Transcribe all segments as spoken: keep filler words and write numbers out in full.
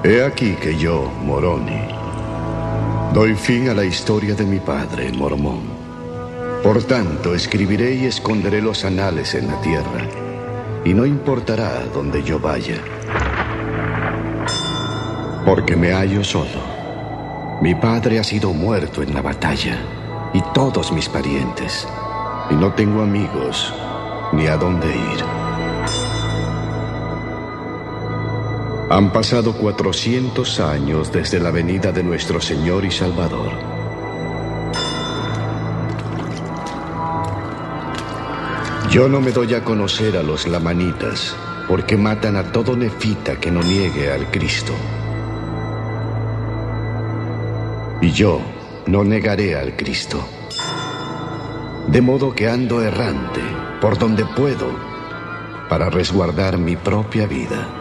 He aquí que yo, Moroni, doy fin a la historia de mi padre, Mormón. Por tanto, escribiré y esconderé los anales en la tierra, y no importará donde yo vaya, porque me hallo solo. Mi padre ha sido muerto en la batalla, y todos mis parientes, y no tengo amigos ni a dónde ir. Han pasado cuatrocientos años desde la venida de nuestro Señor y Salvador. Yo no me doy a conocer a los lamanitas, porque matan a todo nefita que no niegue al Cristo. Y yo no negaré al Cristo. De modo que ando errante por donde puedo para resguardar mi propia vida.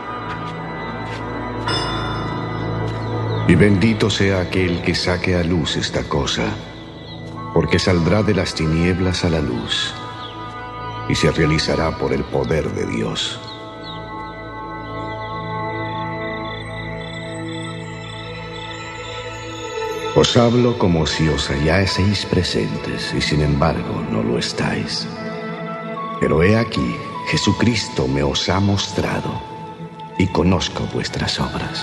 Y bendito sea aquel que saque a luz esta cosa, porque saldrá de las tinieblas a la luz y se realizará por el poder de Dios. Os hablo como si os hallaseis presentes, y sin embargo no lo estáis. Pero he aquí, Jesucristo me os ha mostrado, y conozco vuestras obras.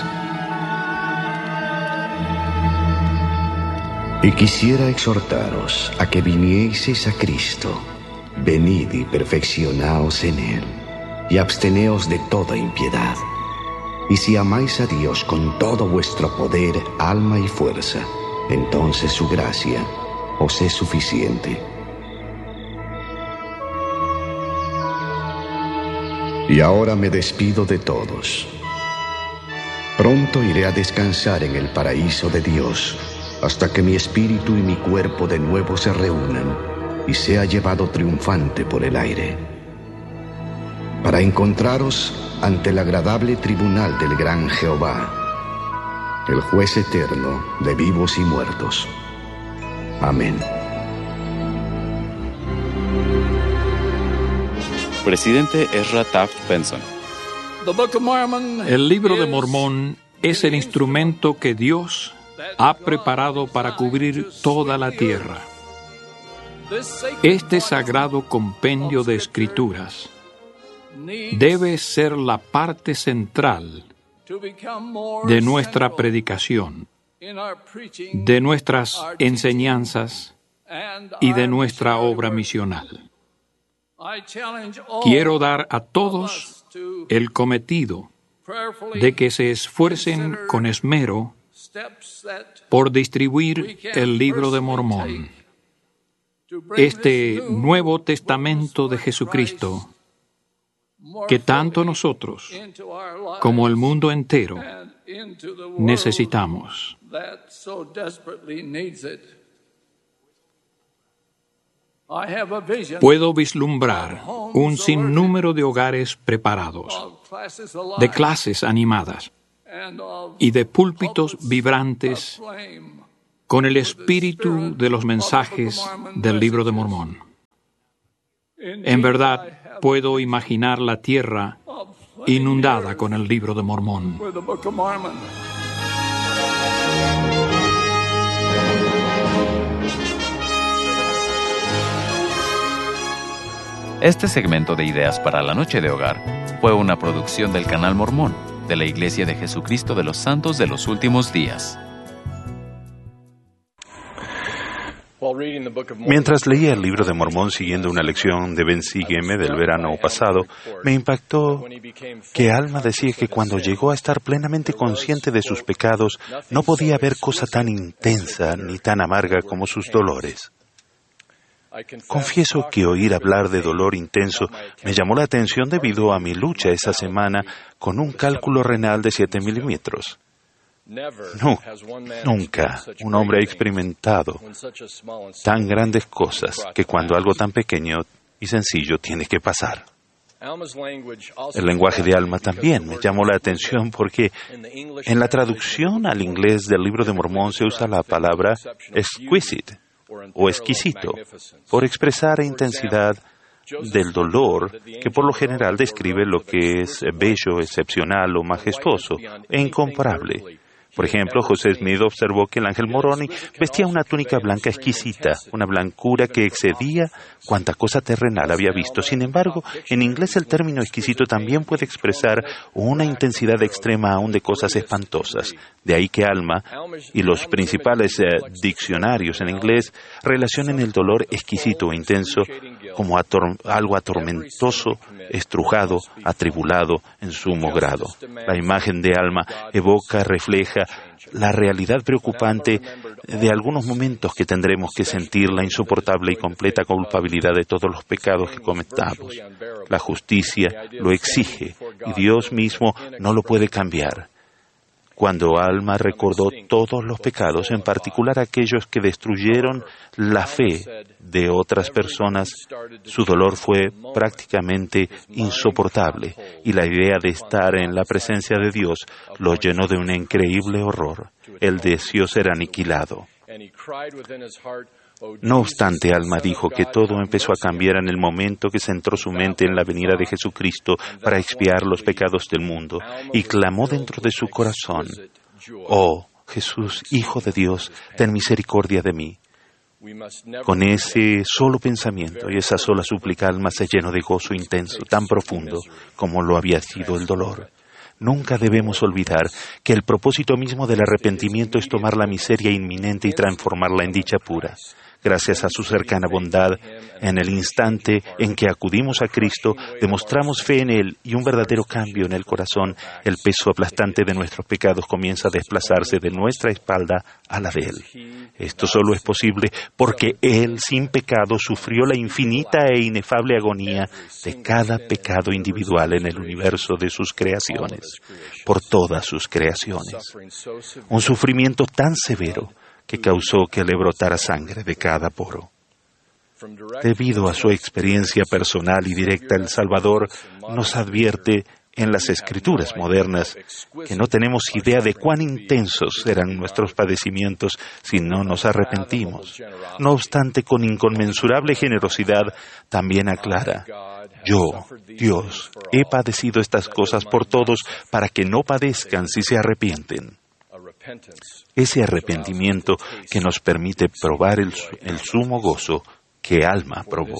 Y quisiera exhortaros a que vinieseis a Cristo. Venid y perfeccionaos en Él, y absteneos de toda impiedad. Y si amáis a Dios con todo vuestro poder, alma y fuerza, entonces su gracia os es suficiente. Y ahora me despido de todos. Pronto iré a descansar en el paraíso de Dios, hasta que mi espíritu y mi cuerpo de nuevo se reúnan y sea llevado triunfante por el aire, para encontraros ante el agradable tribunal del gran Jehová, el juez eterno de vivos y muertos. Amén. Presidente Ezra Taft Benson. El libro de Mormón es el instrumento que Dios ha preparado para cubrir toda la tierra. Este sagrado compendio de escrituras debe ser la parte central de nuestra predicación, de nuestras enseñanzas y de nuestra obra misional. Quiero dar a todos el cometido de que se esfuercen con esmero por distribuir el libro de Mormón, este Nuevo Testamento de Jesucristo, que tanto nosotros como el mundo entero necesitamos. Puedo vislumbrar un sinnúmero de hogares preparados, de clases animadas y de púlpitos vibrantes con el espíritu de los mensajes del libro de Mormón. En verdad, puedo imaginar la tierra inundada con el libro de Mormón. Este segmento de Ideas para la Noche de Hogar fue una producción del Canal Mormón de la Iglesia de Jesucristo de los Santos de los Últimos Días. Mientras leía el libro de Mormón siguiendo una lección de Ben Sígueme del verano pasado, me impactó que Alma decía que cuando llegó a estar plenamente consciente de sus pecados, no podía haber cosa tan intensa ni tan amarga como sus dolores. Confieso que oír hablar de dolor intenso me llamó la atención debido a mi lucha esa semana con un cálculo renal de siete milímetros. No, nunca un hombre ha experimentado tan grandes cosas que cuando algo tan pequeño y sencillo tiene que pasar. El lenguaje de Alma también me llamó la atención porque en la traducción al inglés del libro de Mormón se usa la palabra exquisite o exquisito por expresar intensidad, del dolor que por lo general describe lo que es bello, excepcional o majestuoso e incomparable. Por ejemplo, José Smith observó que el ángel Moroni vestía una túnica blanca exquisita, una blancura que excedía cuanta cosa terrenal había visto. Sin embargo, en inglés el término exquisito también puede expresar una intensidad extrema aún de cosas espantosas. De ahí que Alma y los principales eh, diccionarios en inglés relacionen el dolor exquisito o intenso como ator- algo atormentoso, estrujado, atribulado en sumo grado. La imagen de Alma evoca, refleja la realidad preocupante de algunos momentos que tendremos que sentir la insoportable y completa culpabilidad de todos los pecados que cometamos. La justicia lo exige y Dios mismo no lo puede cambiar. Cuando Alma recordó todos los pecados, en particular aquellos que destruyeron la fe de otras personas, su dolor fue prácticamente insoportable y la idea de estar en la presencia de Dios lo llenó de un increíble horror. Él deseó ser aniquilado. No obstante, Alma dijo que todo empezó a cambiar en el momento que centró su mente en la venida de Jesucristo para expiar los pecados del mundo, y clamó dentro de su corazón: «Oh, Jesús, Hijo de Dios, ten misericordia de mí». Con ese solo pensamiento y esa sola súplica, Alma se llenó de gozo intenso, tan profundo como lo había sido el dolor. Nunca debemos olvidar que el propósito mismo del arrepentimiento es tomar la miseria inminente y transformarla en dicha pura. Gracias a su cercana bondad, en el instante en que acudimos a Cristo, demostramos fe en Él y un verdadero cambio en el corazón. El peso aplastante de nuestros pecados comienza a desplazarse de nuestra espalda a la de Él. Esto solo es posible porque Él, sin pecado, sufrió la infinita e inefable agonía de cada pecado individual en el universo de sus creaciones, por todas sus creaciones. Un sufrimiento tan severo que causó que le brotara sangre de cada poro. Debido a su experiencia personal y directa, el Salvador nos advierte en las Escrituras modernas que no tenemos idea de cuán intensos serán nuestros padecimientos si no nos arrepentimos. No obstante, con inconmensurable generosidad, también aclara: «Yo, Dios, he padecido estas cosas por todos para que no padezcan si se arrepienten». Ese arrepentimiento que nos permite probar el, el sumo gozo que Alma probó.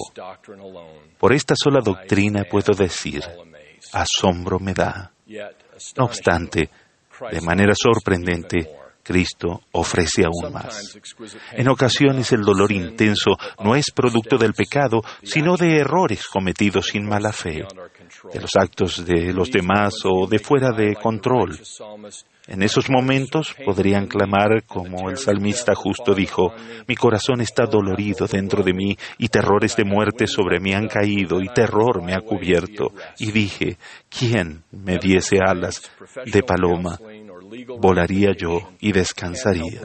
Por esta sola doctrina puedo decir: asombro me da. No obstante, de manera sorprendente, Cristo ofrece aún más. En ocasiones el dolor intenso no es producto del pecado, sino de errores cometidos sin mala fe, de los actos de los demás o de fuera de control. En esos momentos podrían clamar como el salmista justo dijo: «Mi corazón está dolorido dentro de mí, y terrores de muerte sobre mí han caído, y terror me ha cubierto. Y dije: ¿quién me diese alas de paloma? Volaría yo y descansaría».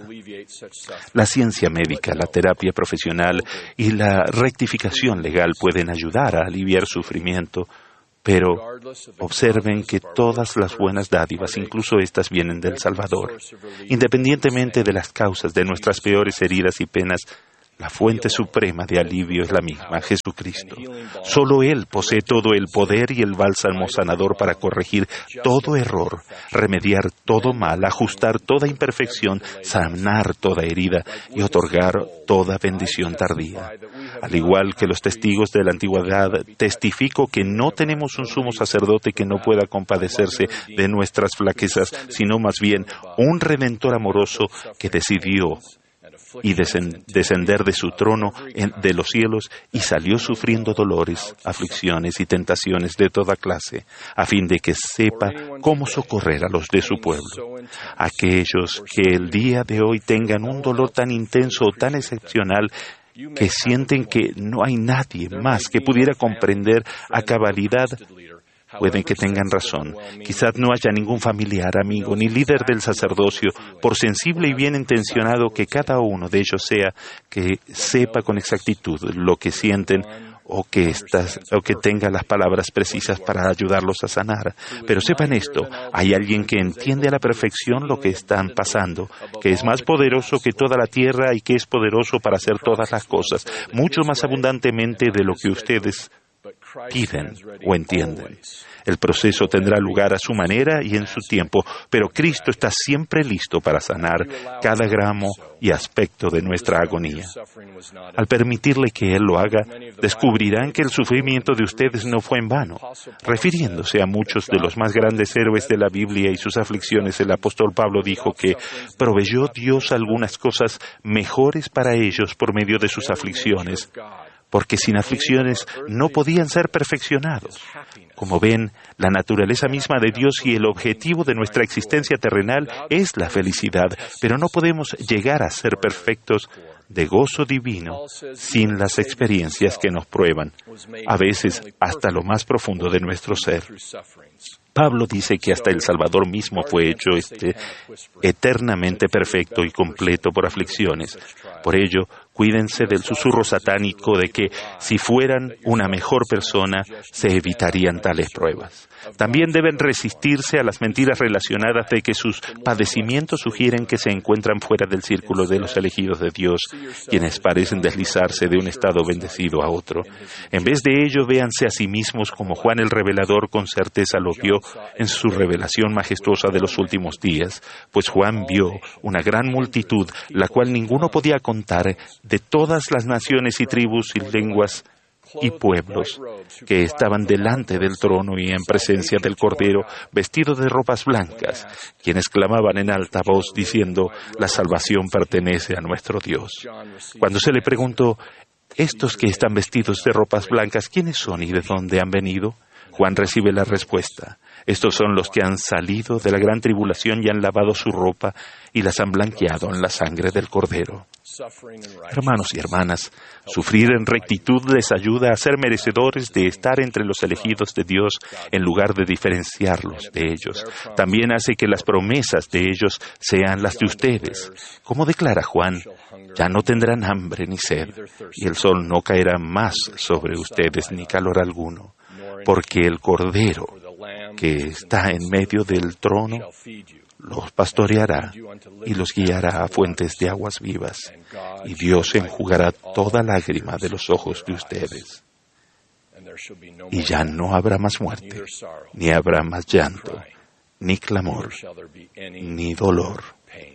La ciencia médica, la terapia profesional y la rectificación legal pueden ayudar a aliviar sufrimiento, pero observen que todas las buenas dádivas, incluso estas, vienen del Salvador. Independientemente de las causas de nuestras peores heridas y penas, la fuente suprema de alivio es la misma, Jesucristo. Solo Él posee todo el poder y el bálsamo sanador para corregir todo error, remediar todo mal, ajustar toda imperfección, sanar toda herida y otorgar toda bendición tardía. Al igual que los testigos de la antigüedad, testifico que no tenemos un sumo sacerdote que no pueda compadecerse de nuestras flaquezas, sino más bien un Redentor amoroso que decidió y descender de su trono en, de los cielos, y salió sufriendo dolores, aflicciones y tentaciones de toda clase, a fin de que sepa cómo socorrer a los de su pueblo. Aquellos que el día de hoy tengan un dolor tan intenso o tan excepcional que sienten que no hay nadie más que pudiera comprender a cabalidad, pueden que tengan razón. Quizás no haya ningún familiar, amigo, ni líder del sacerdocio, por sensible y bien intencionado que cada uno de ellos sea, que sepa con exactitud lo que sienten o que, estas, o que tenga las palabras precisas para ayudarlos a sanar. Pero sepan esto, hay alguien que entiende a la perfección lo que están pasando, que es más poderoso que toda la tierra y que es poderoso para hacer todas las cosas, mucho más abundantemente de lo que ustedes piden o entienden. El proceso tendrá lugar a su manera y en su tiempo, pero Cristo está siempre listo para sanar cada gramo y aspecto de nuestra agonía. Al permitirle que Él lo haga, descubrirán que el sufrimiento de ustedes no fue en vano. Refiriéndose a muchos de los más grandes héroes de la Biblia y sus aflicciones, el apóstol Pablo dijo que proveyó Dios algunas cosas mejores para ellos por medio de sus aflicciones, porque sin aflicciones no podían ser perfeccionados. Como ven, la naturaleza misma de Dios y el objetivo de nuestra existencia terrenal es la felicidad, pero no podemos llegar a ser perfectos de gozo divino sin las experiencias que nos prueban, a veces hasta lo más profundo de nuestro ser. Pablo dice que hasta el Salvador mismo fue hecho este eternamente perfecto y completo por aflicciones. Por ello, cuídense del susurro satánico de que si fueran una mejor persona, se evitarían tales pruebas. También deben resistirse a las mentiras relacionadas de que sus padecimientos sugieren que se encuentran fuera del círculo de los elegidos de Dios, quienes parecen deslizarse de un estado bendecido a otro. En vez de ello, véanse a sí mismos como Juan el Revelador con certeza lo vio en su revelación majestuosa de los últimos días, pues Juan vio una gran multitud, la cual ninguno podía contar, de todas las naciones y tribus y lenguas y pueblos que estaban delante del trono y en presencia del Cordero, vestidos de ropas blancas, quienes clamaban en alta voz diciendo: la salvación pertenece a nuestro Dios. Cuando se le preguntó: estos que están vestidos de ropas blancas, ¿quiénes son y de dónde han venido?, Juan recibe la respuesta: estos son los que han salido de la gran tribulación y han lavado su ropa y las han blanqueado en la sangre del Cordero. Hermanos y hermanas, sufrir en rectitud les ayuda a ser merecedores de estar entre los elegidos de Dios en lugar de diferenciarlos de ellos. También hace que las promesas de ellos sean las de ustedes. Como declara Juan: ya no tendrán hambre ni sed, y el sol no caerá más sobre ustedes ni calor alguno, porque el Cordero que está en medio del trono los pastoreará y los guiará a fuentes de aguas vivas, y Dios enjugará toda lágrima de los ojos de ustedes. Y ya no habrá más muerte, ni habrá más llanto, ni clamor, ni dolor.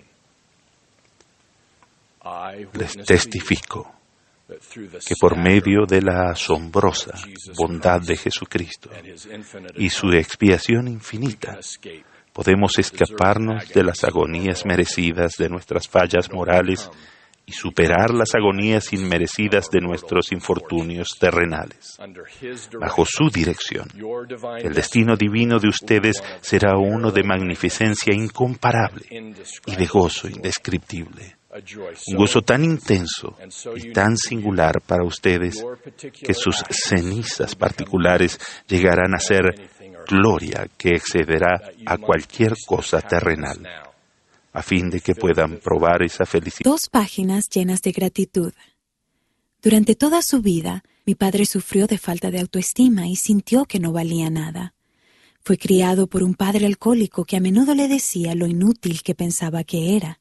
Les testifico que por medio de la asombrosa bondad de Jesucristo y su expiación infinita, podemos escaparnos de las agonías merecidas de nuestras fallas morales y superar las agonías inmerecidas de nuestros infortunios terrenales. Bajo su dirección, el destino divino de ustedes será uno de magnificencia incomparable y de gozo indescriptible. Un gozo tan intenso y tan singular para ustedes que sus cenizas particulares llegarán a ser gloria que excederá a cualquier cosa terrenal, a fin de que puedan probar esa felicidad. Dos páginas llenas de gratitud. Durante toda su vida, mi padre sufrió de falta de autoestima y sintió que no valía nada. Fue criado por un padre alcohólico que a menudo le decía lo inútil que pensaba que era.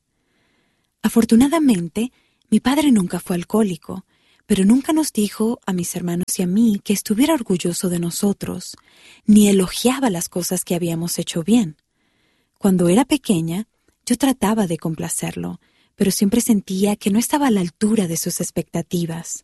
Afortunadamente, mi padre nunca fue alcohólico, pero nunca nos dijo a mis hermanos y a mí que estuviera orgulloso de nosotros, ni elogiaba las cosas que habíamos hecho bien. Cuando era pequeña, yo trataba de complacerlo, pero siempre sentía que no estaba a la altura de sus expectativas.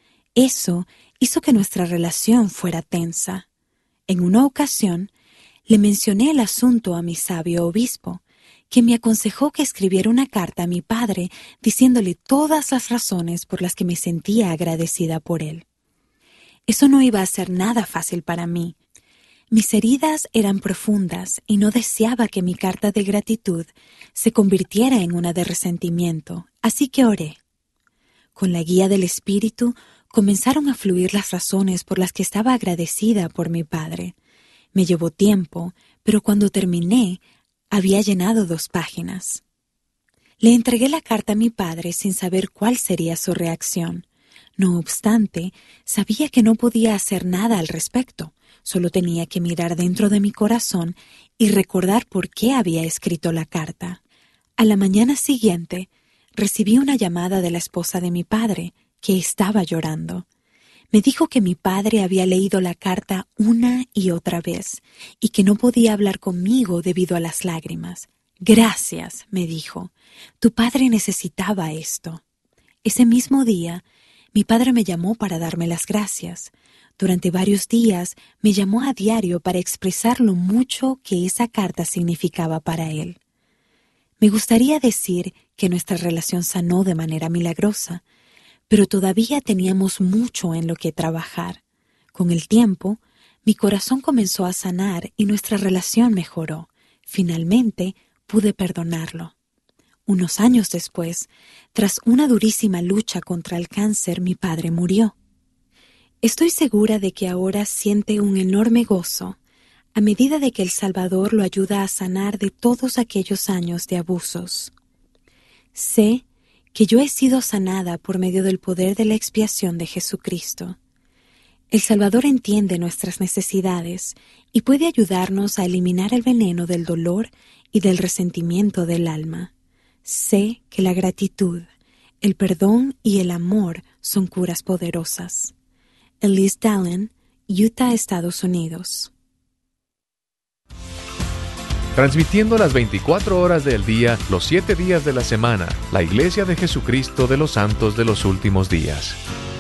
Eso hizo que nuestra relación fuera tensa. En una ocasión, le mencioné el asunto a mi sabio obispo, que me aconsejó que escribiera una carta a mi padre diciéndole todas las razones por las que me sentía agradecida por él. Eso no iba a ser nada fácil para mí. Mis heridas eran profundas y no deseaba que mi carta de gratitud se convirtiera en una de resentimiento, así que oré. Con la guía del Espíritu comenzaron a fluir las razones por las que estaba agradecida por mi padre. Me llevó tiempo, pero cuando terminé, había llenado dos páginas. Le entregué la carta a mi padre sin saber cuál sería su reacción. No obstante, sabía que no podía hacer nada al respecto. Solo tenía que mirar dentro de mi corazón y recordar por qué había escrito la carta. A la mañana siguiente, recibí una llamada de la esposa de mi padre, que estaba llorando. Me dijo que mi padre había leído la carta una y otra vez y que no podía hablar conmigo debido a las lágrimas. Gracias, me dijo. Tu padre necesitaba esto. Ese mismo día, mi padre me llamó para darme las gracias. Durante varios días me llamó a diario para expresar lo mucho que esa carta significaba para él. Me gustaría decir que nuestra relación sanó de manera milagrosa, pero todavía teníamos mucho en lo que trabajar. Con el tiempo, mi corazón comenzó a sanar y nuestra relación mejoró. Finalmente, pude perdonarlo. Unos años después, tras una durísima lucha contra el cáncer, mi padre murió. Estoy segura de que ahora siente un enorme gozo a medida de que el Salvador lo ayuda a sanar de todos aquellos años de abusos. Sé que yo he sido sanada por medio del poder de la expiación de Jesucristo. El Salvador entiende nuestras necesidades y puede ayudarnos a eliminar el veneno del dolor y del resentimiento del alma. Sé que la gratitud, el perdón y el amor son curas poderosas. Elise Dallin, Utah, Estados Unidos. Transmitiendo las veinticuatro horas del día, los siete días de la semana, la Iglesia de Jesucristo de los Santos de los Últimos Días.